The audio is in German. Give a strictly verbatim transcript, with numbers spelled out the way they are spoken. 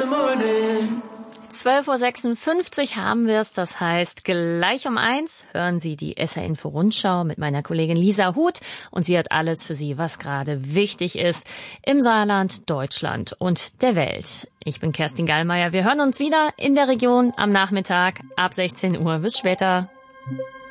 zwölf Uhr sechsundfünfzig haben wir es, das heißt gleich um eins hören Sie die S R-Info Rundschau mit meiner Kollegin Lisa Huth und sie hat alles für Sie, was gerade wichtig ist im Saarland, Deutschland und der Welt. Ich bin Kerstin Gallmeier, wir hören uns wieder in der Region am Nachmittag ab sechzehn Uhr. Bis später.